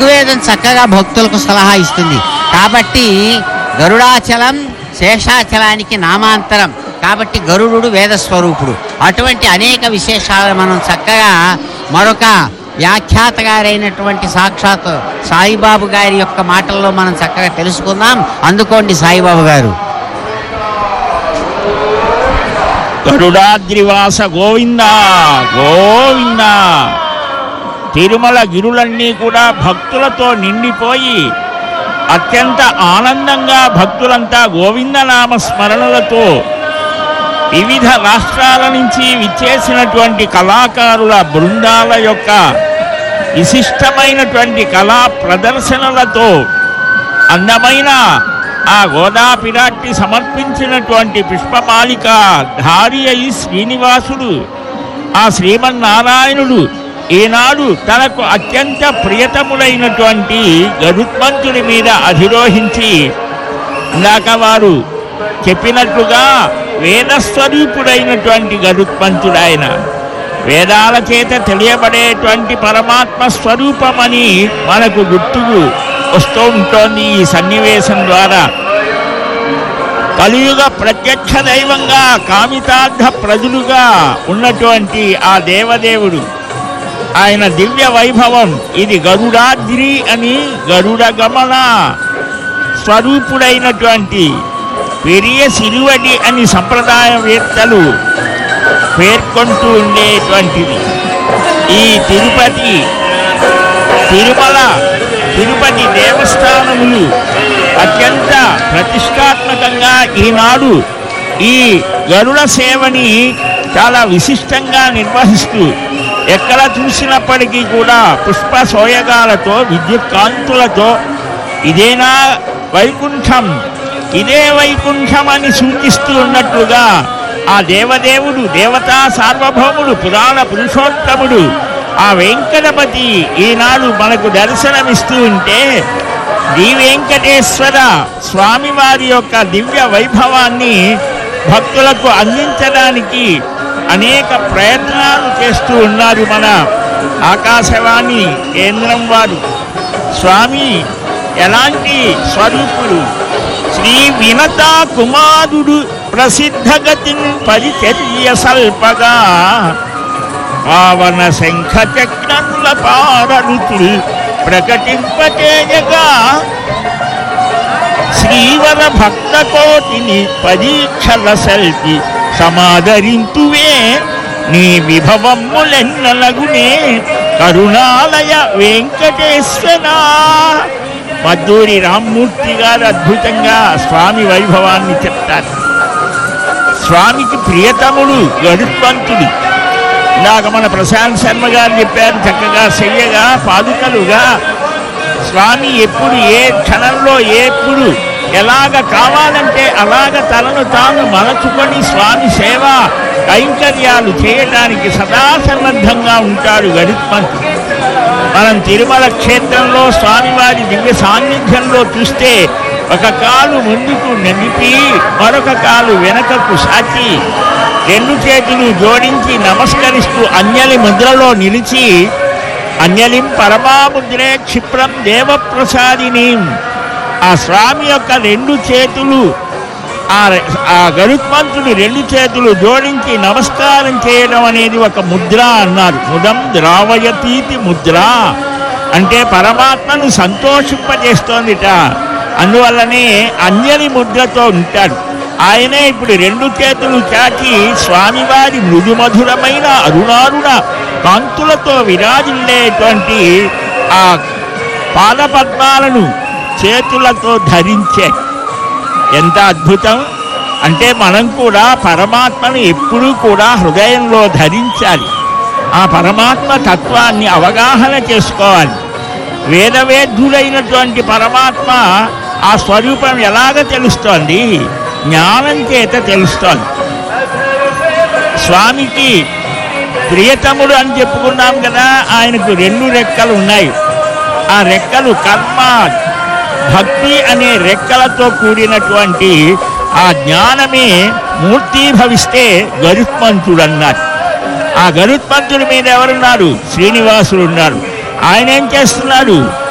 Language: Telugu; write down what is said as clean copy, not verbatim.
ఋగ్వేదం చక్కగా భక్తులకు సలహా ఇస్తుంది. కాబట్టి గరుడాచలం శేషాచలానికి నామాంతరం. కాబట్టి గరుడు వేదస్వరూపుడు. అటువంటి అనేక విశేషాలు మనం చక్కగా మరొక వ్యాఖ్యాత గారైనటువంటి సాక్షాత్ సాయిబాబు గారి యొక్క మాటల్లో మనం చక్కగా తెలుసుకుందాం. అందుకోండి సాయిబాబు గారు. గరుడాద్రివాస గోవింద గోవింద. తిరుమల గిరులన్నీ కూడా భక్తులతో నిండిపోయి అత్యంత ఆనందంగా భక్తులంతా గోవిందనామ స్మరణలతో వివిధ రాష్ట్రాల నుంచి విచ్చేసినటువంటి కళాకారుల బృందాల యొక్క విశిష్టమైనటువంటి కళా ప్రదర్శనలతో అందమైన ఆ గోదాపిరాట్టి సమర్పించినటువంటి పుష్పమాలిక ధారి అయి శ్రీనివాసుడు ఆ శ్రీమన్నారాయణుడు ఈనాడు తనకు అత్యంత ప్రియతములైనటువంటి గరుత్మంతుడి మీద అధిరోహించి ఇందాక వారు చెప్పినట్లుగా వేదస్వరూపుడైనటువంటి గరుత్మంతుడు. ఆయన వేదాల చేత తెలియబడేటువంటి పరమాత్మ స్వరూపమని మనకు గుర్తుకు వస్తూ ఉంటుంది ఈ సన్నివేశం ద్వారా. కలియుగ ప్రత్యక్ష దైవంగా కామితార్థ ప్రజలుగా ఉన్నటువంటి ఆ దేవదేవుడు ఆయన దివ్య వైభవం ఇది గరుడాద్రి అని గరుడ గమన స్వరూపుడైనటువంటి పెరియ సిరువడి అని సంప్రదాయవేత్తలు పేర్కొంటూ ఉండేటువంటిది. ఈ తిరుపతి దేవస్థానములు అత్యంత ప్రతిష్టాత్మకంగా ఈనాడు ఈ గరుడ సేవని చాలా విశిష్టంగా నిర్వహిస్తూ ఎక్కడ చూసినప్పటికీ కూడా పుష్ప సోయగాలతో విద్యుత్ కాంతులతో ఇదేనా వైకుంఠం, ఇదే వైకుంఠం అని సూచిస్తూ ఉన్నట్లుగా ఆ దేవదేవుడు దేవతా సార్వభౌముడు పురాణ పురుషోత్తముడు ఆ వెంకటపతి ఈనాడు మనకు దర్శనమిస్తూ ఉంటే శ్రీ వెంకటేశ్వర స్వామివారి యొక్క దివ్య వైభవాన్ని భక్తులకు అందించడానికి అనేక ప్రయత్నాలు చేస్తూ ఉన్నారు మన ఆకాశవాణి కేంద్రం వారు. స్వామి ఎలాంటి స్వరూపుడు, శ్రీ వినతా కుమారుడు ప్రసిద్ధగతిని పరిచర్య సల్పగా పావన శంఖ చక్రముల పారరుతులు ప్రకటింపచేయగా శ్రీవర భక్త కోటిని పరీక్షల సల్పి సమాదరింతువే నీ విభవములెన్నలగునే కరుణాలయ వెంకటేశ్వర. మద్దూరి రామ్మూర్తి గారు అద్భుతంగా స్వామి వైభవాన్ని చెప్తారు. స్వామికి ప్రియతముడు గరుత్మంతుడు. ఇందాక మన ప్రశాంత్ శర్మ గారు చెప్పారు చక్కగా చెయ్యగా పాదుకలుగా స్వామి ఎప్పుడు ఏ క్షణంలో ఎప్పుడు ఎలాగ కావాలంటే అలాగ తనను తాను మలచుకొని స్వామి సేవ కైంకర్యాలు చేయడానికి సదా సన్నద్ధంగా ఉంటాడు గరుత్మంతుడు. మనం తిరుమల క్షేత్రంలో స్వామివారి దివ్య సాన్నిధ్యంలో చూస్తే ఒక కాలు ముందుకు నడిపి మరొక కాలు వెనకకు సాచి రెండు చేతులు జోడించి నమస్కరిస్తూ అంజలి ముద్రలో నిలిచి అంజలిం పరమాముద్రే క్షిప్రం దేవప్రసాదిని ఆ స్వామి యొక్క రెండు చేతులు ఆ గరుత్మంతుడు రెండు చేతులు జోడించి నమస్కారం చేయడం అనేది ఒక ముద్ర అన్నారు. ముదం ద్రావయతీతి ముద్ర అంటే పరమాత్మను సంతోషింపజేస్తోందిట. అందువల్లనే అంజలి ముద్రతో ఉంటాడు. ఆయనే ఇప్పుడు రెండు చేతులు చాచి స్వామివారి మృదుమధురమైన అరుణారుణ కాంతులతో విరాజిల్లేటువంటి ఆ పాదపద్మాలను చేతులతో ధరించే ఎంత అద్భుతం అంటే మనం కూడా పరమాత్మను ఎప్పుడూ కూడా హృదయంలో ధరించాలి. ఆ పరమాత్మ తత్వాన్ని అవగాహన చేసుకోవాలి. వేదవేద్యుడైనటువంటి పరమాత్మ ఆ స్వరూపం ఎలాగ తెలుస్తోంది? జ్ఞానం చేత తెలుస్తోంది. స్వామికి ప్రియతముడు అని చెప్పుకున్నాం కదా, ఆయనకు రెండు రెక్కలు ఉన్నాయి. ఆ రెక్కలు కర్మ భక్తి అనే రెక్కలతో కూడినటువంటి ఆ జ్ఞానమే మూర్తీభవిస్తే గరుత్మంతుడు అన్నారు. ఆ గరుత్మంతుడి మీద ఎవరున్నారు? శ్రీనివాసుడు ఉన్నారు. ఆయన ఏం చేస్తున్నాడు?